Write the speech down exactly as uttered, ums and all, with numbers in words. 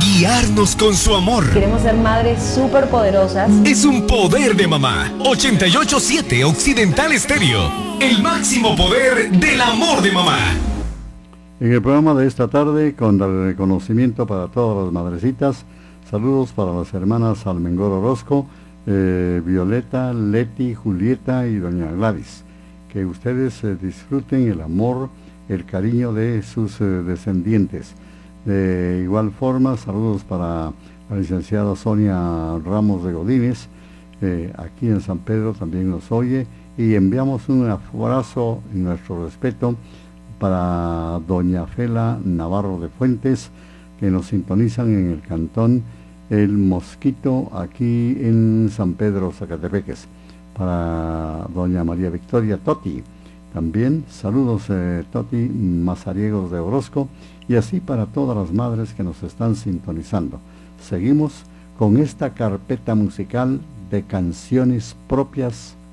guiarnos con su amor. Queremos ser madres súper poderosas. Es un poder de mamá. ochenta y ocho punto siete Occidental Estéreo. El máximo poder del amor de mamá. En el programa de esta tarde, con el reconocimiento para todas las madrecitas, saludos para las hermanas Almengor Orozco, eh, Violeta, Leti, Julieta y doña Gladys. Que ustedes eh, disfruten el amor, el cariño de sus eh, descendientes. De igual forma, saludos para la licenciada Sonia Ramos de Godínez, eh, aquí en San Pedro también nos oye, y enviamos un abrazo y nuestro respeto para doña Fela Navarro de Fuentes, que nos sintonizan en el cantón El Mosquito, aquí en San Pedro, Zacatepeques. Para doña María Victoria Toti, también saludos eh, Toti Mazariegos de Orozco, y así para todas las madres que nos están sintonizando. Seguimos con esta carpeta musical de canciones propias